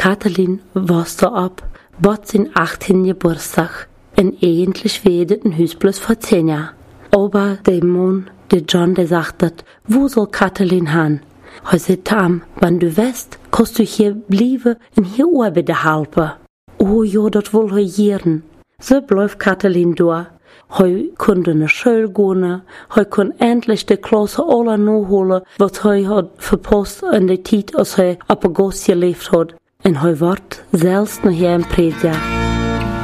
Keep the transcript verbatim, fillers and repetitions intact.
Katalin wusste ab, bot sin achttiende Geburtstag. En eigentlich wäre das ein Hus bloß vor zehn Jahren. Aber der Mann, der John, der sagte, wo soll Katalin han? Hij zei tam, wenn du weißt, kannst du hier bleiben und hier arbeiten helfen. Oh ja, das will hij jeren. So bleibt Katalin da. Hij konnte in die Schule gehen, hij kon endlich die Klasse alle nachholen, was hij hat verpasst in der Zeit, als hij op een Gast gelebt hat. Und hij wordt zelfs noch hier im Prediger.